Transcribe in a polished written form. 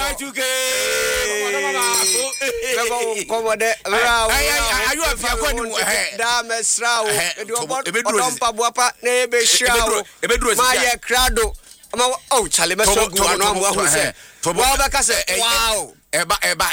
Y2K. Come de. Ayu afia kwa ni da mesra wo. E odon pa na ebe hia wo. Ma ye krado. Ama Charlie meso gu no am wa hu se. Wa ba ka se wow. Eba